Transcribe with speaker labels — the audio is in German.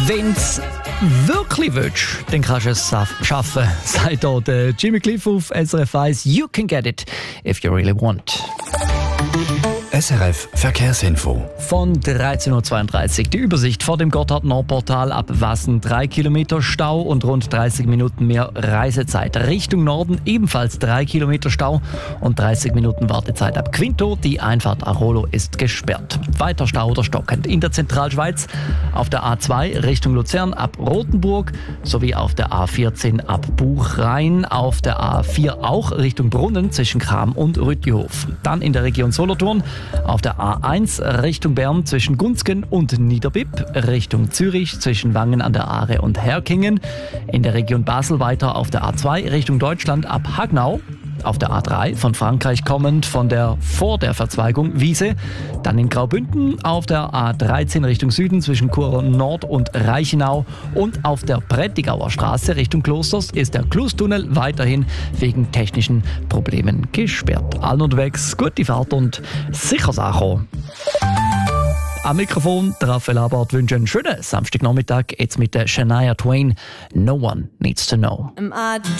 Speaker 1: Wenn's wirklich willst, dann kannst du es schaffen, sagt hier der Jimmy Cliff auf SRF 1. You can get it if you really want.
Speaker 2: SRF Verkehrsinfo.
Speaker 1: Von 13.32 Uhr die Übersicht vor dem Gotthard-Nordportal ab Wassen. 3 Kilometer Stau und rund 30 Minuten mehr Reisezeit. Richtung Norden ebenfalls 3 Kilometer Stau und 30 Minuten Wartezeit ab Quinto. Die Einfahrt Arolo ist gesperrt. Weiter Stau oder stockend in der Zentralschweiz auf der A2 Richtung Luzern ab Rothenburg sowie auf der A14 ab Buchrain, auf der A4 auch Richtung Brunnen zwischen Cham und Rüttihof. Dann in der Region Solothurn auf der A1 Richtung Bern zwischen Gunzgen und Niederbipp, Richtung Zürich zwischen Wangen an der Aare und Herkingen, in der Region Basel weiter auf der A2 Richtung Deutschland ab Hagnau, auf der A3 von Frankreich kommend vor der Verzweigung Wiese, dann in Graubünden auf der A13 Richtung Süden zwischen Chur Nord und Reichenau und auf der Prättigauer Straße Richtung Klosters ist der Klustunnel weiterhin wegen technischen Problemen gesperrt. Allen unterwegs gute Fahrt und sicher ankommen. Am Mikrofon der Raphael Abart wünsche einen schönen Samstagnachmittag jetzt mit der Shania Twain. No one needs to know.